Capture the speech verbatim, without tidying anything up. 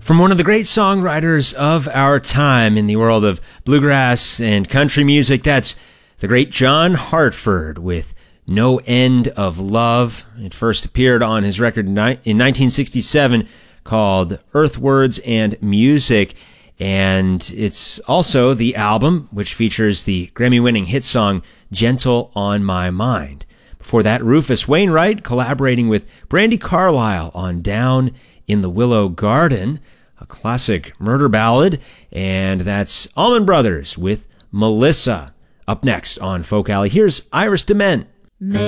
From one of the great songwriters of our time in the world of bluegrass and country music, that's the great John Hartford with No End of Love. It first appeared on his record in nineteen sixty-seven called Earthwords and Music, and it's also the album which features the Grammy-winning hit song Gentle on My Mind. Before that, Rufus Wainwright collaborating with Brandi Carlile on Down in the Willow Garden, a classic murder ballad, and that's Allman Brothers with Melissa. Up next on Folk Alley, here's Iris DeMent.